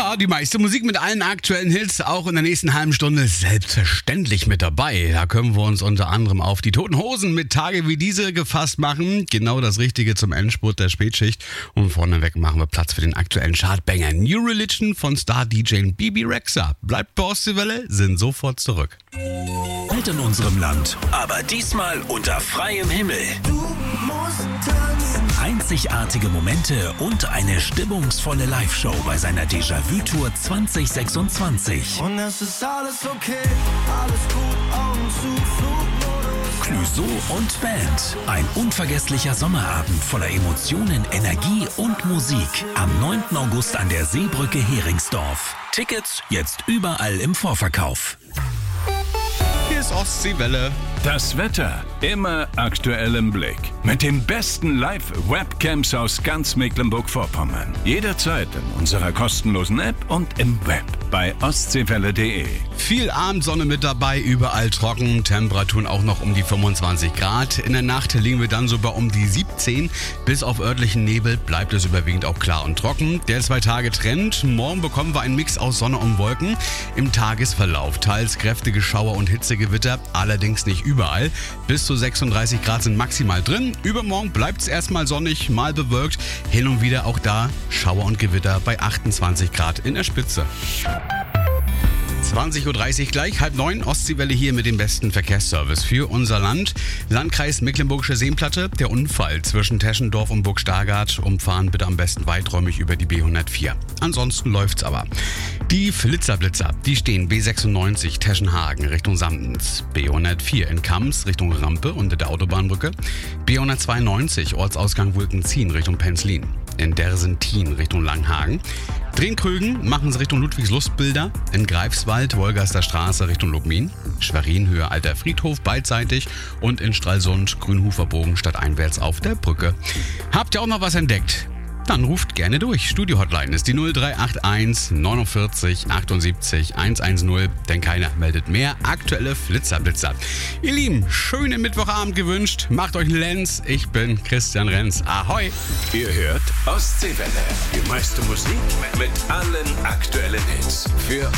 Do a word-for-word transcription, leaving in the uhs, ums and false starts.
Ja, die meiste Musik mit allen aktuellen Hits, auch in der nächsten halben Stunde selbstverständlich mit dabei. Da können wir uns unter anderem auf die Toten Hosen mit Tage wie diese gefasst machen. Genau das Richtige zum Endspurt der Spätschicht. Und vorneweg machen wir Platz für den aktuellen Chartbanger New Religion von Star-D J Bibi Rexha. Bleibt bei Ostseewelle, sind sofort zurück. Bald in unserem Land, aber diesmal unter freiem Himmel. Du musst tanzen. Einzigartige Momente und eine stimmungsvolle Live-Show bei seiner Déjà-vu-Tour zwanzig sechsundzwanzig. Und es ist alles okay, alles gut, Augen zu, Flugmodus. Clouseau und Band. Ein unvergesslicher Sommerabend voller Emotionen, Energie und Musik. Am neunten August an der Seebrücke Heringsdorf. Tickets jetzt überall im Vorverkauf. Hier ist Ostseewelle. Das Wetter immer aktuell im Blick. Mit den besten Live-Webcams aus ganz Mecklenburg-Vorpommern. Jederzeit in unserer kostenlosen App und im Web bei ostseewelle punkt de. Viel Abendsonne mit dabei, überall trocken, Temperaturen auch noch um die fünfundzwanzig Grad. In der Nacht liegen wir dann so bei um die siebzehn. Bis auf örtlichen Nebel bleibt es überwiegend auch klar und trocken. Der zwei Tage Trend. Morgen bekommen wir einen Mix aus Sonne und Wolken. Im Tagesverlauf teils kräftige Schauer und Hitzegewitter, allerdings nicht überall. Bis zu sechsunddreißig Grad sind maximal drin. Übermorgen bleibt es erstmal sonnig, mal bewölkt. Hin und wieder auch da Schauer und Gewitter bei achtundzwanzig Grad in der Spitze. zwanzig Uhr dreißig gleich, halb neun, Ostseewelle hier mit dem besten Verkehrsservice für unser Land. Landkreis Mecklenburgische Seenplatte, der Unfall zwischen Teschendorf und Burg Stargard. Umfahren bitte am besten weiträumig über die B hundertvier. Ansonsten läuft's aber. Die Flitzerblitzer, die stehen B sechsundneunzig Teschenhagen Richtung Samtens, B hundertvier in Kams Richtung Rampe unter der Autobahnbrücke, B hundertzweiundneunzig Ortsausgang Wulkenzien Richtung Penzlin, in Dersentin Richtung Langhagen. Drehkrügen machen sie Richtung Ludwigslustbilder, in Greifswald Wolgaster Straße Richtung Lubmin, Schwerin-Höhe Alter Friedhof beidseitig und in Stralsund Grünhuferbogen stadteinwärts auf der Brücke. Habt ihr auch noch was entdeckt? Dann ruft gerne durch. Studio-Hotline ist die null drei acht eins neunundvierzig achtundsiebzig hundertzehn, denn keiner meldet mehr. Aktuelle Flitzerblitzer. Ihr Lieben, schönen Mittwochabend gewünscht. Macht euch einen Lenz. Ich bin Christian Renz. Ahoi! Ihr hört Ostseewelle. Die meiste Musik mit allen aktuellen Hits. Für